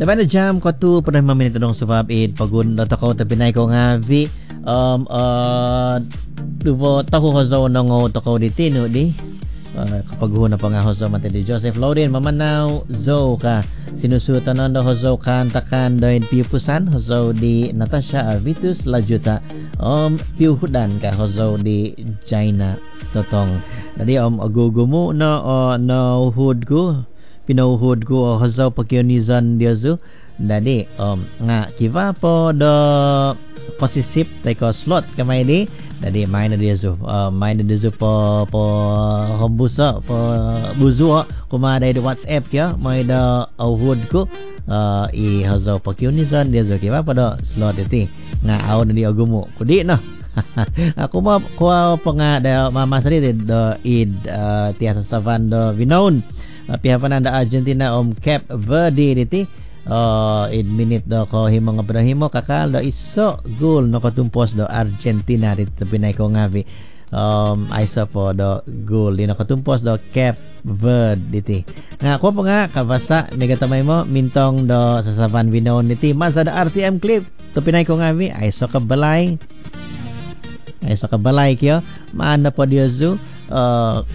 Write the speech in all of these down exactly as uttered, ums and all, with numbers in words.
Dapat na jam ko tu pernah maminit dong sebab id pagun do ko tapi nai ko ngavi um uh duvo tahu hozo nongo to ko ditino di kapag huna pa nga hozo mate di Joseph Lorin mamanaw zo ka sinusutan do hozo kan takan do piupusan hozo di Natasha Vitus Lajuta om piuhudan ka hozo di China totong tadi om agugumu no uh, no hud ko pinuhud ko hozo pakyonizan dia zu dadi om nga kiva po do posisip teko slot kamay di dadi main dia zu uh, main dia zu po po hombusa po buzu kuma ada di WhatsApp ya mai da uhud ko uh, i hozo pakyonizan dia zu kiva po do slot iti nga aw di agumo kudi no aku mau ko penga da mama sari do id uh, tiasa savan do vinon uh, pihak pananda Argentina om Cape Verde diti uh, in minute do ko himo nga Ibrahimo kakal do iso goal no katumpos do Argentina diti pinay ko ngavi um aiso po do goal di no katumpos do Cape Verde diti nga ko pa nga kabasa mega tamay mo mintong do sa savan vinon diti masa da R T M clip to pinay ko ngavi aiso ka balay ay sa kabalay kyo maana po diyo zu uh,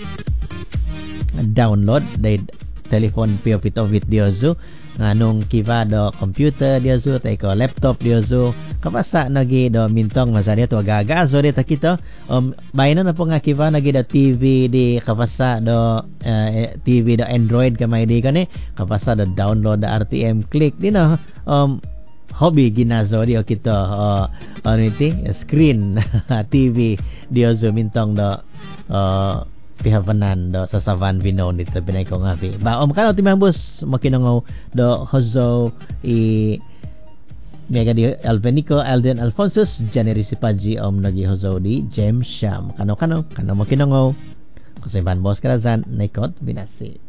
download day telephone pio pito vid diyo zu nganong kiva do computer diyo zu tay ko laptop diyo zu kapasa nagi do mintong masanya to gagazo di takito um bayno na po nga kiva nagi do T V di kapasa do uh, T V do Android kamay di kani kapasa do download do R T M click di no um hobby ginazo dio kita uh, ano iti screen T V dio zo mintong do uh, pihapanan do sa savan vinon dito pinay ko ngapi ba om kano timambus makinangaw do hozo i mega di Alvenico Alden Alphonsus January Sipaji om nagi hozo di James Sham kano kano kano makinangaw kusimban bos karazan naikot binasi